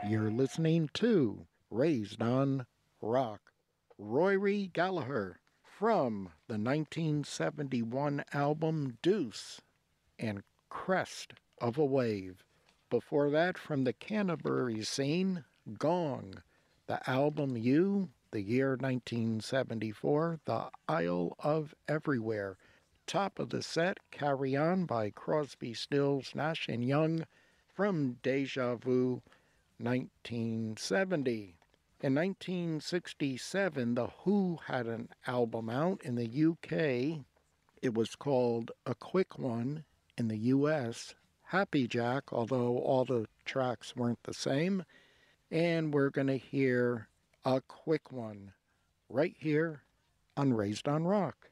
You're listening to Raised on Rock. Rory Gallagher from the 1971 album Deuce and Crest of a Wave. Before that, from the Canterbury scene, Gong. The album You, the year 1974, The Isle of Everywhere. Top of the set, Carry On by Crosby, Stills, Nash and Young from Deja Vu 1970. In 1967, The Who had an album out in the UK. It was called A Quick One in the US, Happy Jack, although all the tracks weren't the same. And we're going to hear A Quick One right here on Raised on Rock.